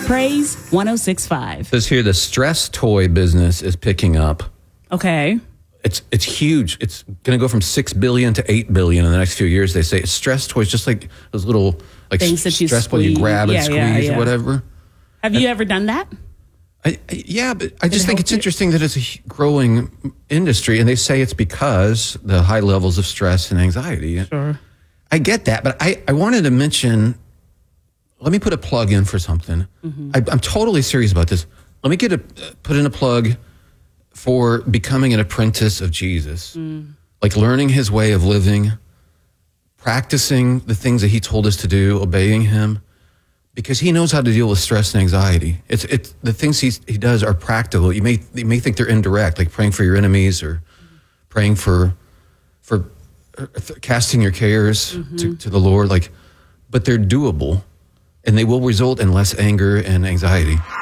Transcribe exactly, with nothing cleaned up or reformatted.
Praise one oh six point five. It says here the stress toy business is picking up. Okay. It's it's huge. It's going to go from six billion to eight billion in the next few years. They say stress toys, just like those little like Things that you stress ball you squeeze. grab and Yeah, squeeze yeah, yeah. or whatever. Have you ever done that? I, I, yeah, but I just it think help it's you? interesting that it's a hu- growing industry, and they say it's because the high levels of stress and anxiety. Sure. I get that, but I, I wanted to mention. Let me put a plug in for something. Mm-hmm. I, I'm totally serious about this. Let me get a put in a plug for becoming an apprentice of Jesus, Mm. like learning his way of living, practicing the things that he told us to do, obeying him, because he knows how to deal with stress and anxiety. It's it's the things he's, he does are practical. You may you may think they're indirect, like praying for your enemies or praying for for uh, casting your cares Mm-hmm. to, to the Lord, like, but they're doable. And they will result in less anger and anxiety.